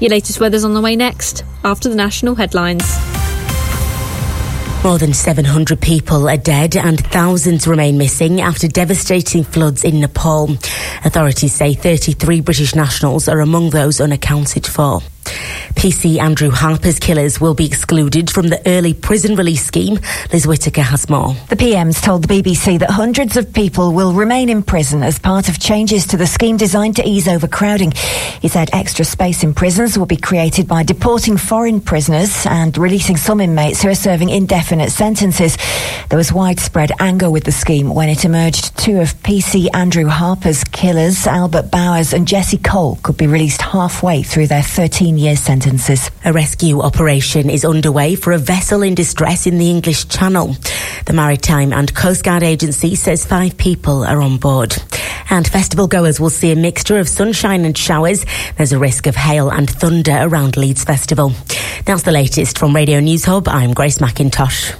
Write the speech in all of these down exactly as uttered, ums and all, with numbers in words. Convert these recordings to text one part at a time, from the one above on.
Your latest weather's on the way next, after the national headlines. More than seven hundred people are dead and thousands remain missing after devastating floods in Nepal. Authorities say thirty-three British nationals are among those unaccounted for. P C Andrew Harper's killers will be excluded from the early prison release scheme. Liz Whittaker has more. The P M's told the B B C that hundreds of people will remain in prison as part of changes to the scheme designed to ease overcrowding. He said extra space in prisons will be created by deporting foreign prisoners and releasing some inmates who are serving indefinite sentences. There was widespread anger with the scheme when it emerged two of P C Andrew Harper's killers, Albert Bowers and Jesse Cole, could be released halfway through their thirteen-year sentences. A rescue operation is underway for a vessel in distress in the English Channel. The Maritime and Coast Guard Agency says five people are on board. And festival goers will see a mixture of sunshine and showers. There's a risk of hail and thunder around Leeds Festival. That's the latest from Radio News Hub. I'm Grace McIntosh.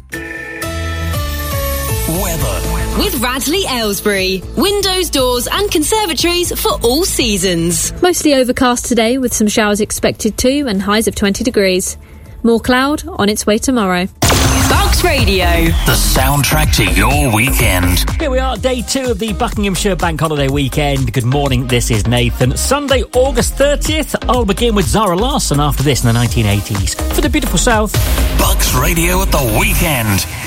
Weather. With Radley Aylesbury. Windows, doors and conservatories for all seasons. Mostly overcast today with some showers expected too and highs of twenty degrees. More cloud on its way tomorrow. Bucks Radio. The soundtrack to your weekend. Here we are, day two of the Buckinghamshire Bank Holiday weekend. Good morning, this is Nathan. Sunday, August thirtieth. I'll begin with Zara Larsson after this in the nineteen eighties. For the beautiful South. Bucks Radio at the weekend.